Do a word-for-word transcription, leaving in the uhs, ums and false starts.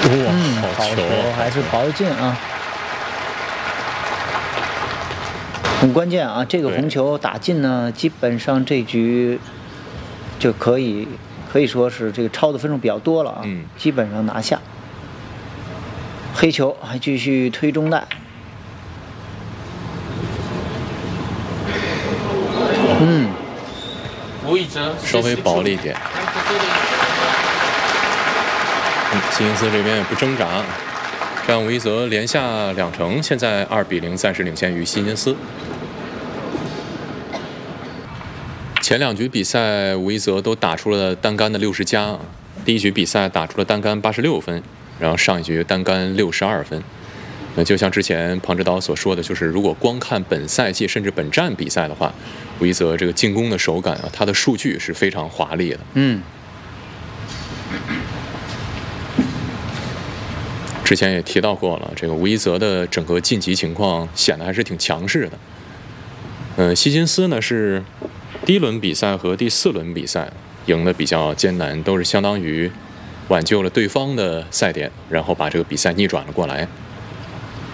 哇， 嗯， 好球， 还是跑得进啊。很关键啊！这个红球打进呢，基本上这局就可以可以说是这个超的分数比较多了啊， 嗯， 基本上拿下。黑球还继续推中袋，嗯， 吴以哲稍微薄了一点。嗯，希金斯这边也不挣扎，这样吴一泽连下两城，现在二比零暂时领先于希金斯。前两局比赛，吴一泽都打出了单杆的六十加。第一局比赛打出了单杆八十六分，然后上一局单杆六十二分。那就像之前庞指导所说的，就是如果光看本赛季甚至本站比赛的话，吴一泽这个进攻的手感啊，他的数据是非常华丽的。 嗯。 之前也提到过了，这个吴一泽的整个晋级情况显得还是挺强势的。嗯、呃，希金斯呢是第一轮比赛和第四轮比赛赢得比较艰难，都是相当于挽救了对方的赛点，然后把这个比赛逆转了过来。